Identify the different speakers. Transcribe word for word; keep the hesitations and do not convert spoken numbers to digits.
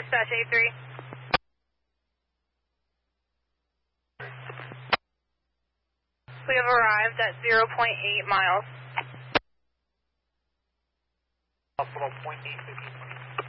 Speaker 1: dash eight three. We have arrived at zero point eight miles.
Speaker 2: Hospital point eight fifty.